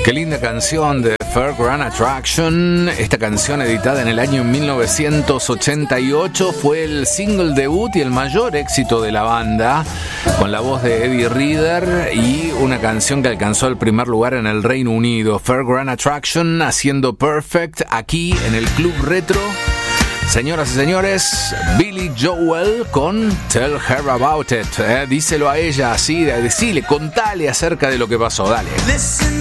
Qué linda canción de Fairground Attraction. Esta canción, editada en el año 1988, fue el single debut y el mayor éxito de la banda, con la voz de Eddie Reader, y una canción que alcanzó el primer lugar en el Reino Unido. Fairground Attraction haciendo Perfect aquí en el Club Retro. Señoras y señores, Billy Joel con Tell Her About It. Díselo a ella así, decile, contale acerca de lo que pasó, dale.